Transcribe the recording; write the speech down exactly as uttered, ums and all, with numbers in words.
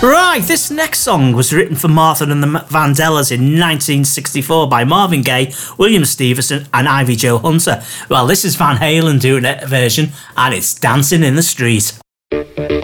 Right, this next song was written for Martha and the Vandellas in nineteen sixty-four by Marvin Gaye, William Stevenson and Ivy Jo Hunter. Well, this is Van Halen doing a version, and it's Dancing in the Street.